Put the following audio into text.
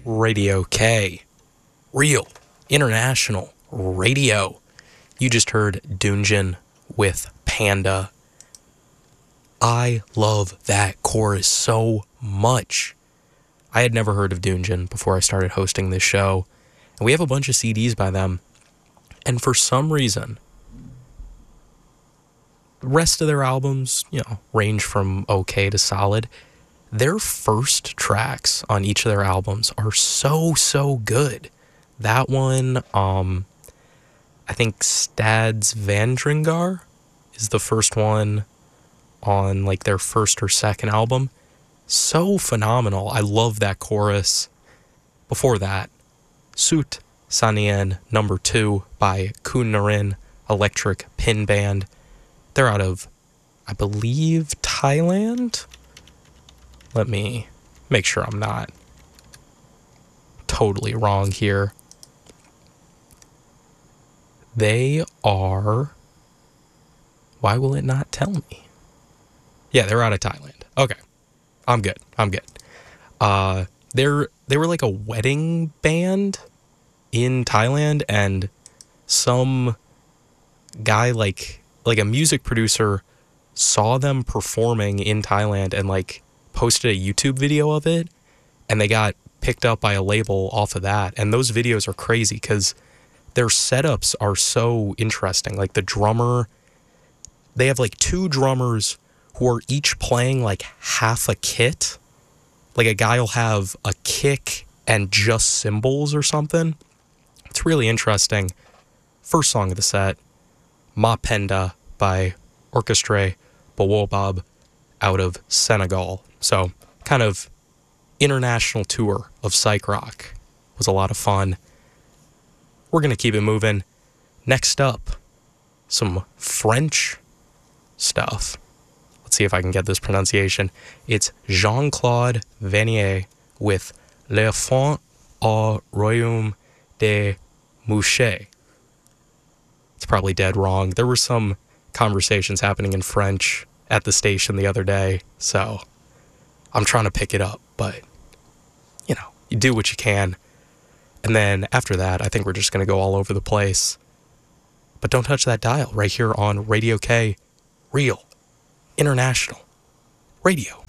Radio K. Real International Radio. You just heard Dungeon with Panda. I love that chorus so much. I had never heard of Dungeon before I started hosting this show, and we have a bunch of CDs by them, and for some reason, the rest of their albums, range from okay to solid. Their first tracks on each of their albums are so good. That one, I think Stads Vandringar is the first one on like their first or second album. So phenomenal. I love that chorus. Before that, Sut Sanien number 2 by Kun Narin Electric Pin Band. They're out of, I believe, Thailand? Let me make sure I'm not totally wrong here. They are... Why will it not tell me? Yeah, they're out of Thailand. Okay. I'm good. They were like a wedding band in Thailand, and some guy like a music producer saw them performing in Thailand and like posted a YouTube video of it, and they got picked up by a label off of that. And those videos are crazy because their setups are so interesting. Like the drummer, they have like 2 drummers who are each playing like half a kit. Like a guy will have a kick and just cymbals or something. It's really interesting. First song of the set, Ma Penda by Orchestre Bawobab out of Senegal. So kind of international tour of psych rock. Was a lot of fun. We're going to keep it moving. Next up, some French stuff. Let's see if I can get this pronunciation. It's Jean-Claude Vanier with Les Fonds au Royaume des Mouches. It's probably dead wrong. There were some conversations happening in French at the station the other day, so I'm trying to pick it up, but, you do what you can. And then after that, I think we're just going to go all over the place. But don't touch that dial right here on Radio K, Real International Radio.